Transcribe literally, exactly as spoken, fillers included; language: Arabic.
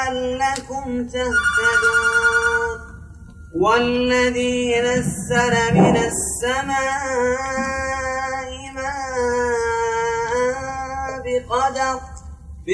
لعلكم تهتدون. والذي نزل من السماء ماء بقدر